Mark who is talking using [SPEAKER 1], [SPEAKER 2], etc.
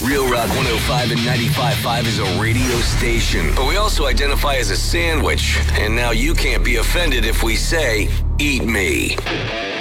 [SPEAKER 1] Real Rock 105 and 95.5 is a radio station, but we also identify as a sandwich. And now you can't be offended if we say, eat me.